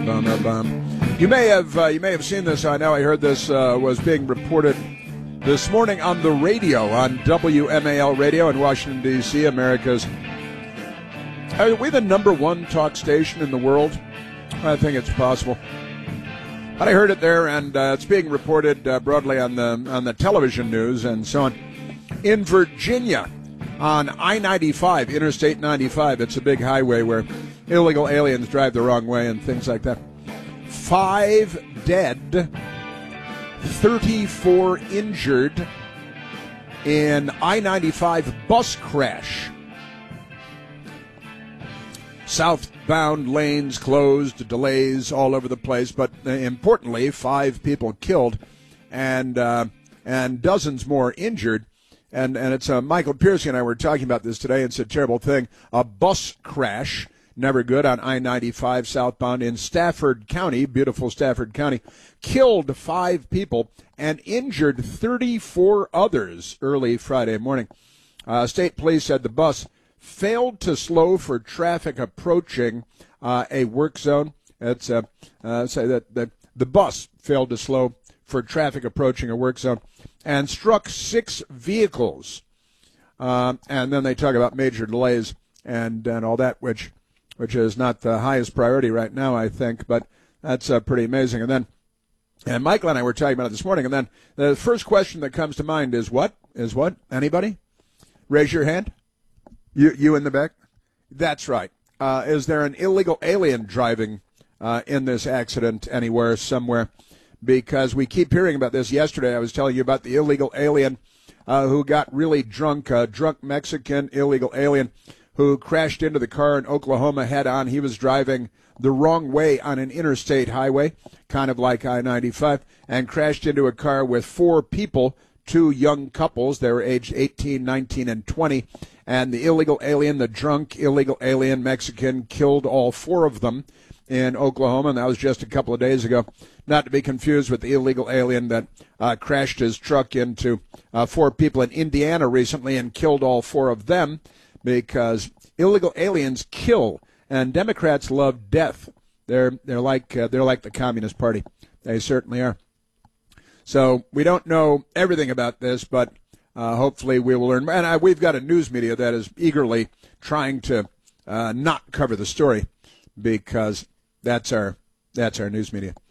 You may have seen this. I know I heard this was being reported this morning on the radio, on WMAL radio in Washington, D.C., America's. Are we the number one talk station in the world? I think it's possible. But I heard it there, and it's being reported broadly on the television news and so on. In Virginia, on I-95, Interstate 95, it's a big highway where illegal aliens drive the wrong way and things like that. 5 dead, 34 injured in I-95 bus crash. Southbound lanes closed, delays all over the place, but importantly, 5 people killed and dozens more injured. And it's Michael Piercy and I were talking about this today. It's a terrible thing. A bus crash, never good, on I-95 southbound in Stafford County, beautiful Stafford County, killed 5 people and injured 34 others early Friday morning. State police said the bus failed to slow for traffic approaching a work zone. It's say that the bus failed to slow for traffic approaching a work zone and struck 6 vehicles. And then they talk about major delays and all that, which is not the highest priority right now, I think, but that's pretty amazing. And Michael and I were talking about it this morning, and then the first question that comes to mind is what? Anybody? Raise your hand. You in the back? That's right. Is there an illegal alien driving in this accident anywhere, somewhere? Because we keep hearing about this. Yesterday I was telling you about the illegal alien who got really drunk, drunk Mexican illegal alien who crashed into the car in Oklahoma head on. He was driving the wrong way on an interstate highway, kind of like I-95, and crashed into a car with 4 people, 2 young couples. They were aged 18, 19, and 20. And the illegal alien, the drunk illegal alien Mexican, killed all 4 of them in Oklahoma, and that was just a couple of days ago. Not to be confused with the illegal alien that crashed his truck into 4 people in Indiana recently and killed all 4 of them, because illegal aliens kill, and Democrats love death. They're like the Communist Party. They certainly are. So we don't know everything about this, but hopefully we will learn. And we've got a news media that is eagerly trying to not cover the story, because that's our news media.